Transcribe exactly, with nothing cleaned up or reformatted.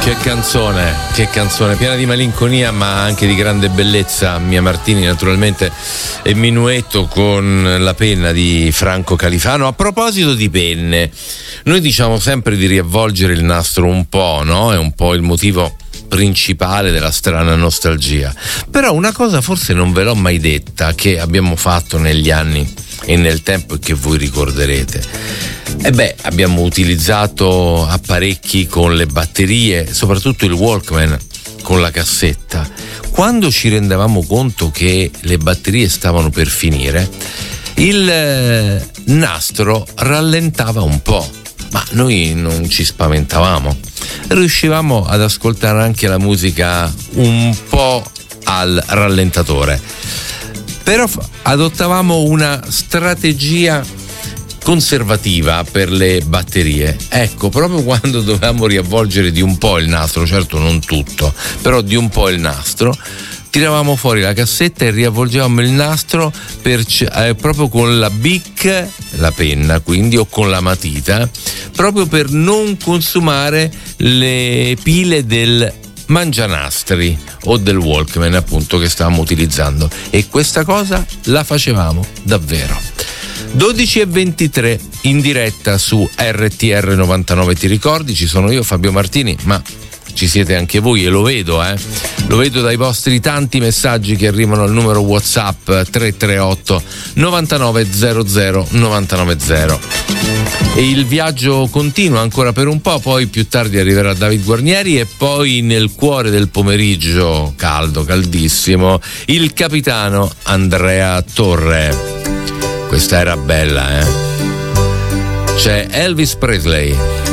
Che canzone, che canzone, piena di malinconia ma anche di grande bellezza. Mia Martini naturalmente, e Minuetto con la penna di Franco Califano. A proposito di penne, noi diciamo sempre di riavvolgere il nastro un po', no? È un po' il motivo principale della strana nostalgia. Però una cosa forse non ve l'ho mai detta, che abbiamo fatto negli anni e nel tempo e che voi ricorderete. E beh, abbiamo utilizzato apparecchi con le batterie, soprattutto il Walkman con la cassetta. Quando ci rendevamo conto che le batterie stavano per finire, il nastro rallentava un po', ma noi non ci spaventavamo. Riuscivamo ad ascoltare anche la musica un po' al rallentatore. Però adottavamo una strategia conservativa per le batterie. Ecco, proprio quando dovevamo riavvolgere di un po' il nastro, certo non tutto, però di un po' il nastro, tiravamo fuori la cassetta e riavvolgevamo il nastro per, eh, proprio con la Bic, la penna quindi, o con la matita, proprio per non consumare le pile del mangianastri o del Walkman, appunto, che stavamo utilizzando. E questa cosa la facevamo davvero. dodici e ventitré in diretta su R T R novantanove. Ti ricordi? Ci sono io, Fabio Martini, ma ci siete anche voi, e lo vedo, eh. Lo vedo dai vostri tanti messaggi che arrivano al numero WhatsApp tre tre otto novantanove zero zero novantanove zero. E il viaggio continua ancora per un po', poi più tardi arriverà David Guarnieri e poi nel cuore del pomeriggio caldo, caldissimo, il capitano Andrea Torre. Questa era bella, eh? C'è Elvis Presley.